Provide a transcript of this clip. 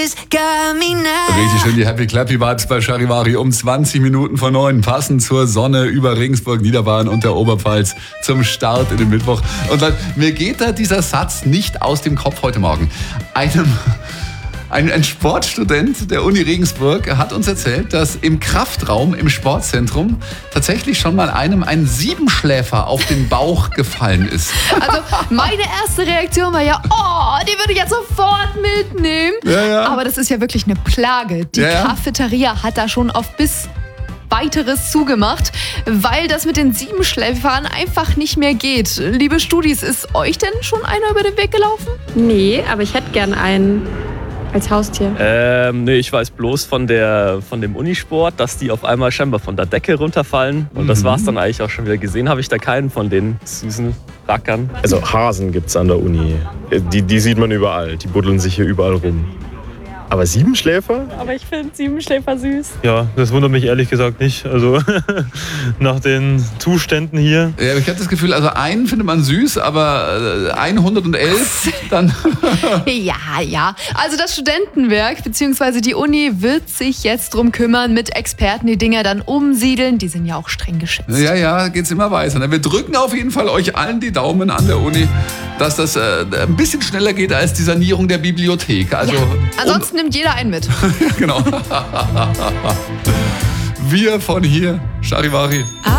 Richtig schön, die Happy Clappy Vibes bei Charivari um 20 Minuten vor 9. Passend zur Sonne über Regensburg, Niederbayern und der Oberpfalz zum Start in den Mittwoch. Und mir geht da dieser Satz nicht aus dem Kopf heute Morgen. Ein Sportstudent der Uni Regensburg hat uns erzählt, dass im Kraftraum, im Sportzentrum, tatsächlich schon mal einem ein Siebenschläfer auf den Bauch gefallen ist. Also meine erste Reaktion war ja, die würde ich jetzt sofort mitnehmen. Ja. Aber das ist ja wirklich eine Plage. Die Cafeteria hat da schon auf bis weiteres zugemacht, weil das mit den Siebenschläfern einfach nicht mehr geht. Liebe Studis, ist euch denn schon einer über den Weg gelaufen? Nee, aber ich hätte gern einen. Als Haustier? Nee, ich weiß bloß von dem Unisport, dass die auf einmal scheinbar von der Decke runterfallen. Und das war's dann eigentlich auch schon wieder. Gesehen habe ich da keinen von den süßen Rackern. Also Hasen gibt's an der Uni. Die sieht man überall. Die buddeln sich hier überall rum. Aber Siebenschläfer? Aber ich finde Siebenschläfer süß. Ja, das wundert mich ehrlich gesagt nicht. Also nach den Zuständen hier. Ja, ich habe das Gefühl, also einen findet man süß, aber 111 dann... Ja. Also das Studentenwerk bzw. die Uni wird sich jetzt drum kümmern, mit Experten die Dinger dann umsiedeln. Die sind ja auch streng geschützt. Ja, geht's immer weiter. Wir drücken auf jeden Fall euch allen die Daumen an der Uni, dass das ein bisschen schneller geht als die Sanierung der Bibliothek. Also Ansonsten nimmt jeder einen mit. Genau. Wir von hier, Charivari.